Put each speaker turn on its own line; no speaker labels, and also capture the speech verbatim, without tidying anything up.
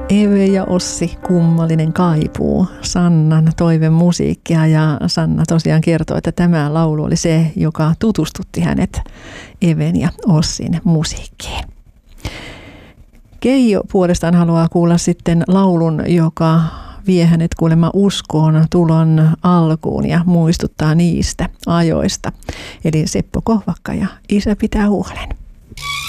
Eve ja Ossi, kummallinen kaipuu. Sannan toivemusiikkia, ja Sanna tosiaan kertoi, että tämä laulu oli se, joka tutustutti hänet Even ja Ossin musiikkiin. Keijo puolestaan haluaa kuulla sitten laulun, joka vie hänet kuulemma uskoon tulon alkuun ja muistuttaa niistä ajoista. Eli Seppo Kohvakka ja Isä pitää huolen.